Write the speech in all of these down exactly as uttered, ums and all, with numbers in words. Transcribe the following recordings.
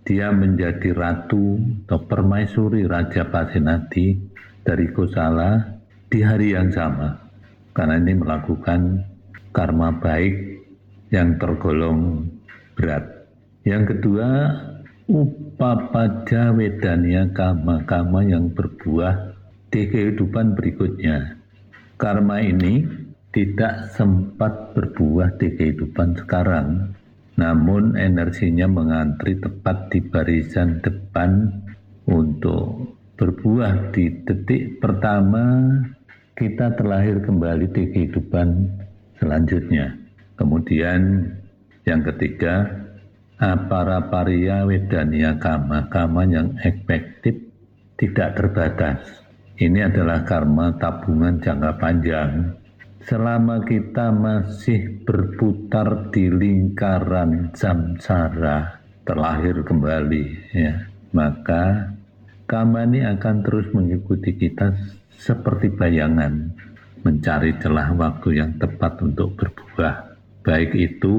dia menjadi ratu atau permaisuri Raja Pasenadi dari Kosala di hari yang sama. Karena ini melakukan karma baik yang tergolong berat. Yang kedua, upapada wedanya kama-kama yang berbuah di kehidupan berikutnya. Karma ini tidak sempat berbuah di kehidupan sekarang, namun energinya mengantri tepat di barisan depan untuk berbuah di detik pertama kita terlahir kembali di kehidupan selanjutnya. Kemudian yang ketiga, aparapariya wedanya kama, kama yang efektif tidak terbatas. Ini adalah karma tabungan jangka panjang. Selama kita masih berputar di lingkaran samsara, terlahir kembali, ya, maka karma ini akan terus mengikuti kita seperti bayangan, mencari celah waktu yang tepat untuk berbuah. Baik itu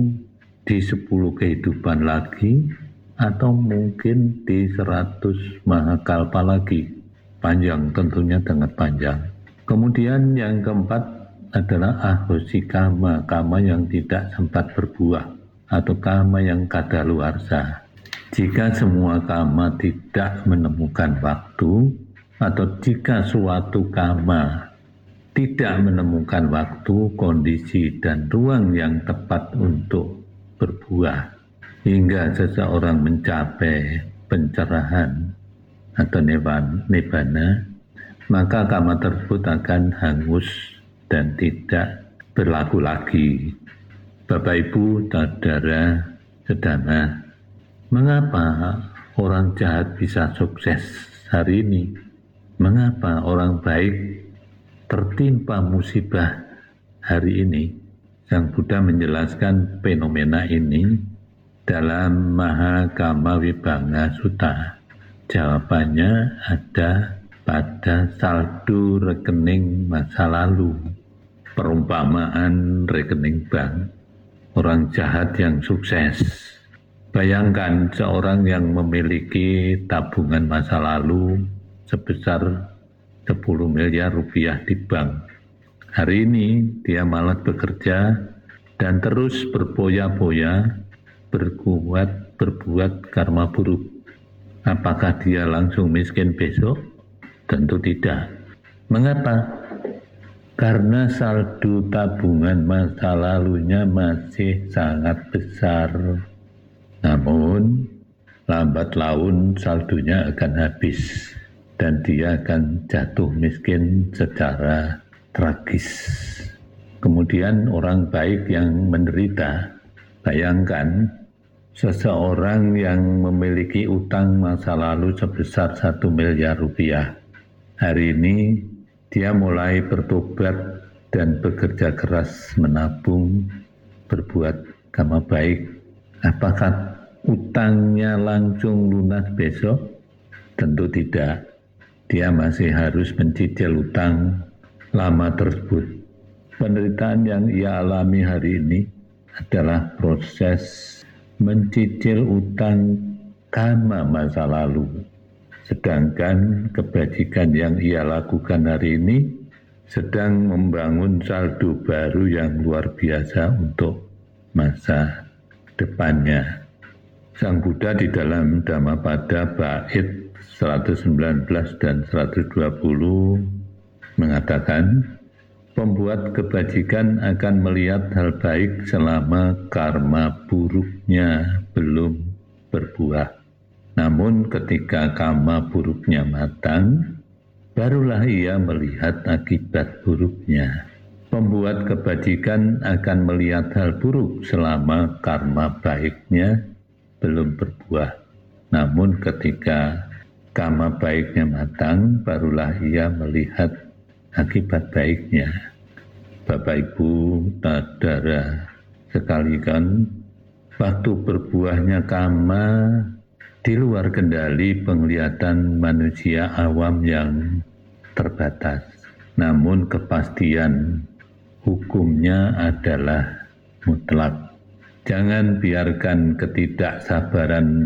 di sepuluh kehidupan lagi, atau mungkin di seratus mahakalpa lagi. Panjang, tentunya sangat panjang. Kemudian yang keempat adalah ahosi kama, kama yang tidak sempat berbuah, atau kama yang kadaluarsa. Jika semua kama tidak menemukan waktu, atau jika suatu kama tidak menemukan waktu, kondisi, dan ruang yang tepat untuk berbuah, hingga seseorang mencapai pencerahan atau nibbana, maka kama tersebut akan hangus dan tidak berlaku lagi. Bapak Ibu, saudara, sedana, mengapa orang jahat bisa sukses hari ini? Mengapa orang baik tertimpa musibah hari ini? Sang Buddha menjelaskan fenomena ini dalam Mahakama Vibhanga Sutta. Jawabannya ada pada saldo rekening masa lalu. Perumpamaan rekening bank orang jahat yang sukses. Bayangkan seorang yang memiliki tabungan masa lalu sebesar sepuluh miliar rupiah di bank. Hari ini dia malas bekerja dan terus berpoya-poya, berbuat, berbuat karma buruk. Apakah dia langsung miskin besok? Tentu tidak. Mengapa? Karena saldo tabungan masa lalunya masih sangat besar. Namun, lambat laun saldonya akan habis dan dia akan jatuh miskin secara tragis. Kemudian orang baik yang menderita, bayangkan seseorang yang memiliki utang masa lalu sebesar satu miliar rupiah. Hari ini dia mulai bertobat dan bekerja keras menabung, berbuat karma baik. Apakah utangnya langsung lunas besok? Tentu tidak. Dia masih harus mencicil utang lama tersebut. Penderitaan yang ia alami hari ini adalah proses mencicil utang karma masa lalu. Sedangkan kebajikan yang ia lakukan hari ini sedang membangun saldo baru yang luar biasa untuk masa depannya. Sang Buddha di dalam Dhammapada bait seratus sembilan belas dan seratus dua puluh mengatakan, pembuat kebajikan akan melihat hal baik selama karma buruknya belum berbuah. Namun ketika karma buruknya matang, barulah ia melihat akibat buruknya. Pembuat kebajikan akan melihat hal buruk selama karma baiknya belum berbuah. Namun ketika karma baiknya matang, barulah ia melihat akibat baiknya. Bapak Ibu, saudara sekalian, waktu berbuahnya karma di luar kendali penglihatan manusia awam yang terbatas. Namun kepastian hukumnya adalah mutlak. Jangan biarkan ketidaksabaran